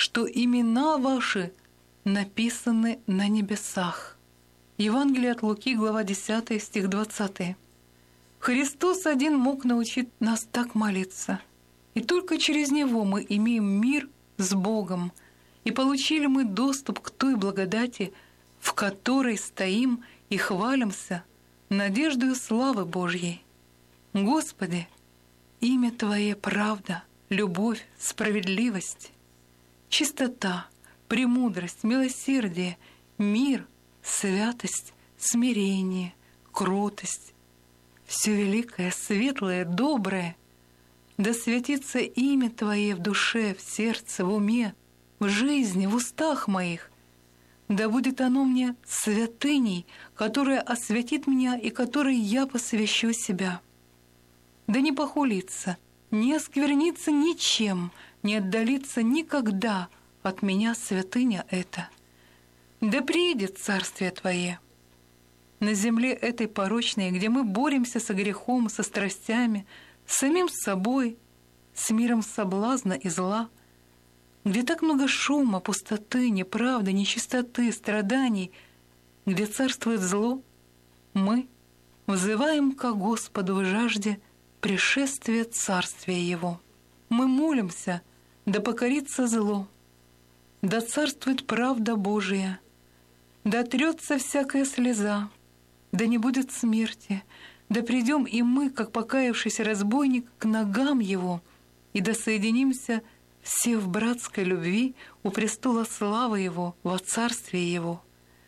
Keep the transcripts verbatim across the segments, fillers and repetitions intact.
что имена ваши написаны на небесах». Евангелие от Луки, глава десятая, стих двадцатый. Христос один мог научить нас так молиться, и только через Него мы имеем мир с Богом, и получили мы доступ к той благодати, в которой стоим и хвалимся надеждою славы Божьей. Господи, имя Твое — правда, любовь, справедливость, чистота, премудрость, милосердие, мир, святость, смирение, кротость, все великое, светлое, доброе. Да святится имя Твое в душе, в сердце, в уме, в жизни, в устах моих. Да будет оно мне святыней, которая освятит меня и которой я посвящу себя. Да не похулится, не осквернится ничем, не отдалится никогда от меня святыня эта. Да приедет царствие Твое. На земле этой порочной, где мы боремся со грехом, со страстями, с самим собой, с миром соблазна и зла, где так много шума, пустоты, неправды, нечистоты, страданий, где царствует зло, мы взываем ко Господу в жажде пришествия Царствия Его. Мы молимся, да покорится зло, да царствует правда Божия, да трется всякая слеза, да не будет смерти, да придем и мы, как покаявшийся разбойник, к ногам Его, и да соединимся все в братской любви у престола славы Его, во царствие Его.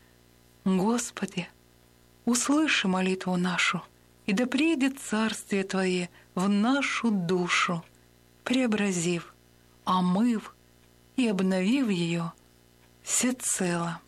Господи, услыши молитву нашу, и да приедет царствие Твое в нашу душу, преобразив, омыв и обновив ее всецело.